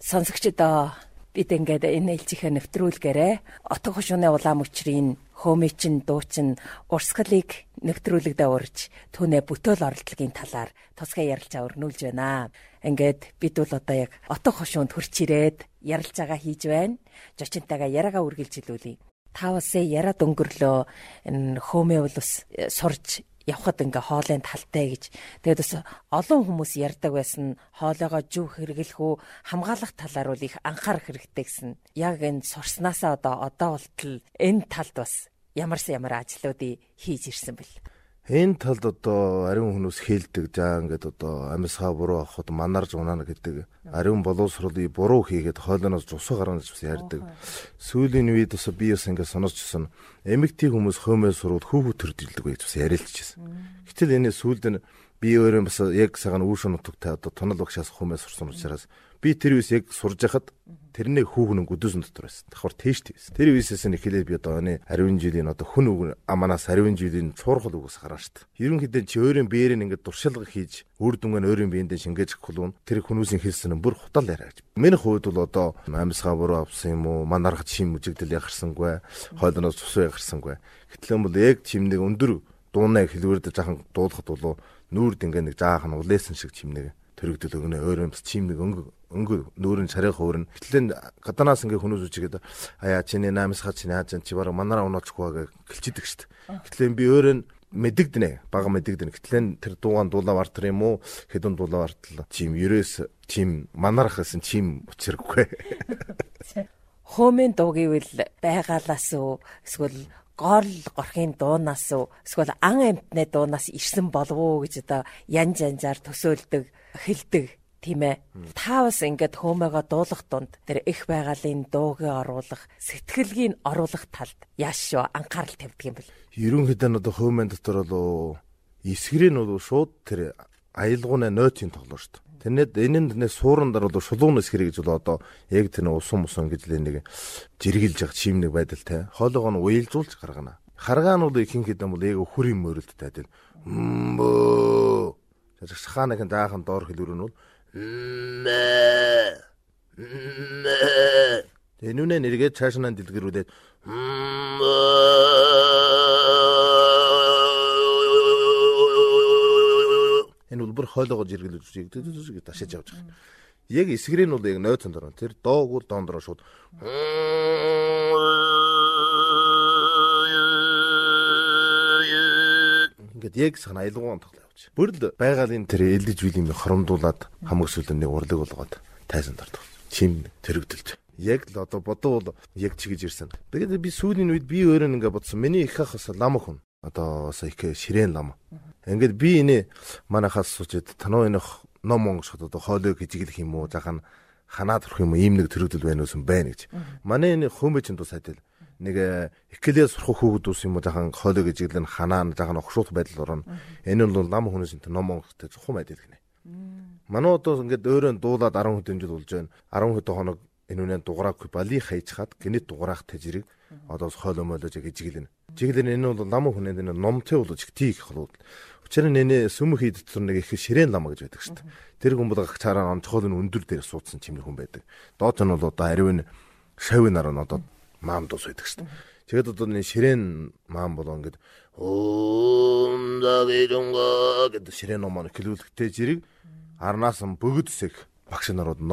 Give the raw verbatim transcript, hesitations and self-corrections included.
Сонсогчдоо бид ингээд энэ ээлжийнхээ нэвтрүүлгээрээ отго хошууны улаан мөчрийн хөөмичин дуучин урсгалыг нэвтрүүлэгдээ урьж түүнээ бүтээл оролдлогын талаар тусгай ярилцаа өрнүүлж байна. Ингээд бид бол одоо яг отго хошуунд хурч ирээд ярилцаагаа хийж байна. Жочинтайгаа яриагаа үргэлжилүүлье. Та басээ яриад өнгөрлөө энэ хөөмөө бол бас сурж явхад ингээ хоолын талтай гэж. Тэгээд бас олон хүмүүс ярьдаг байсан хоолойгоо жүүх хэрэглэх үү хамгаалах талаар бол их анхаарах хэрэгтэй гэсэн. Яг энэ сурснаасаа одоо одоо болтол энэ талд бас ямарсан ямар ажлуудыг хийж ирсэн бэл. Энэ талд одоо ариун хүмүүс хэлдэг жаа ингээд одоо амьсгаа буруу авахд манарж унана гэдэг. Ариун боловсролыг буруу хийгээд хоолойноос жусуу гарна гэж ярьдаг. Сүүлийн үед бас би бас ингээд сонсчихсон. Эмэгтэй хүмүүс хөөмөө сурвал хүүхүү төрдөлдөг гэж бас ярилцчихсан. Гэтэл энэ сүүлд нь би өөрөө бас яг цагаан үүшин нутагтай одоо тунал багшаас хөөмөө сурсан учраас би тэр үес яг сурж хахад тэрний хүүхэн гүдүүсэн дотор байсан. Давхар тийштэй байсан. Тэр үесээс нь эхлээд би одоо оны ариун жилийн одоо хүн үг аманаас ариун жилийн цуурхал үгээс гараа штт. Ерөнхийдөө чи өөрийн биеэрээ ингээд дуршилга хийж үр дүнгээ нь өөрийн биендээ шингээж хөлвөн тэр хүмүүсийн хэлсэн нь бүр хутал яриа гэж. Миний хувьд бол одоо амьсгаа буруу авсан юм уу? Манарх чим мүжигдэл ягарсангүй, хоолноос цусуу ягарсангүй. Гэтэл бол яг чимнийг өндөр дуунаа хэлвэрдэж жахан дуулахад бол нүүрд ингээд нэг жаахан улээсэн шиг чимнийг төрөгдөл өгнө. Өөрөө бас чимнийг өнгө өнгө нүүрэн царай хуурна. Гэтэл гаданаас ингээ хүмүүс үчигээд аяа чиний наамсгаа чиний хааж чи бараг манараа унаачихгүй гэж гэлчидэг штт. Гэтэл би өөрөө мэдэгдэнэ. Бага мэдэгдэнэ. Гэтэл тэр дуугаан дуулаа вартар юм уу? Хэдэн дуулаа вартал. Чим ерөөс чим манарах гэсэн чим учиргүй. Хөөмийн дуу гэвэл байгаалаас уу эсвэл гол горхийн дуунаас уу эсвэл ан амьтны дуунаас ирсэн болов уу гэж одоо янз янзаар төсөөлдөг, хэлдэг. Тийм ээ. Та бас ингээд хөөмөөгөө дуулах дунд тэр их байгалийн дуугийн оруулах, сэтгэлгийн оруулах талд яаш шүү анхаарал тавьдаг юм бэл. Ерөнхийдөө нь одоо хөөмөн дотор бол эсгэрийн бол шууд тэр аялгууны нойтын тоглоо шүү дээ. Тэрнэд энэнд нэ сууран дараа бол шулуун эсгэр гэж бол одоо яг тэр усан мусан гэж л нэг жиргэлж байгаа чим нэг байдалтай. Хоолойгоо нь уялжуулж гаргана. Харгаа нь бол ихэнх хэдэн бол яг хүрийн мөрөлдтэй байдаг. Мбөө. Тэр шаханыг даахан доор хэлвэр нь бол Энүүнээ нэргээд цаашнаа дэлгэрүүлээд энэ бол бүр хоолойгоо жиргэлж үздэг ташиж явж байгаа. Яг эсгэрийн бол яг нойтон дөрөн тэр доогуул дондороо шууд ингээд яг сахна аялгуун тоглоо. Бүр л байгалийн тэр элдэж билийн хоромдуулаад хамаг сүлэн нэг урлаг болгоод тайзан дордог. Чим төрөгдөлж. Яг л одоо бодоо бол яг чигэж ирсэн. Тэгээд би сүүлийн үед би өөрөө ингээ бодсон. Миний их ах бас лам хүн. Одоо бас их ширээн лам. Ингээд би энэ манайхаас суучид тануу энэ ном онгошход одоо хоолой хижиглэх юм уу, жахан ханаад орох юм уу, ийм нэг төрөгдөл байна уу байна гэж. Манай энэ хөөмөчөнд тус хайдал нэг экелээ сурах хүүхэд ус юм уу жахан хоолой хижиглэн ханаа жахан огшуут байдал орно. Энэ нь бол лам хүмүүсийн ном онгохтой зөвхөн байдаг гинэ. Манай одоо ингээд өөрөө дуулаад арван хүнтэй жил болж байна. арван хүнтэй хоног энэ үнэн дугаараагүй бали хайчхад гинэт дугаарахтай жирэг одоо хоолой молож хижиглэн. Жиглэн энэ бол лам хүнээ энэ номтой болж тийх холууд. Учир нь энэ сүмх хэд дотор нэг их ширээн лам гэж байдаг шүү дээ. Тэр хүн бол гагчаараа онцгой нь өндөр дээр суудсан чимний хүн байдаг. Доод нь бол одоо ариун шавь нараа нь одоо маам дус байдаг шүү дээ. Тэгээд одоо энэ ширээн маам болоо ингээд өөмдагийн гэдэг ширээн ном маань хэлүүлэхтэй жирэг арнаас нь бөгөдсөх багш нарууд